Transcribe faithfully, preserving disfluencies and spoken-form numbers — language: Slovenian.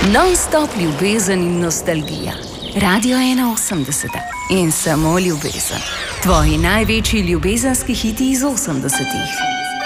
Non-stop ljubezen in nostalgija. Radio ena osemdeset in samo ljubezen. Tvoji največji ljubezenski hiti iz osemdesetih.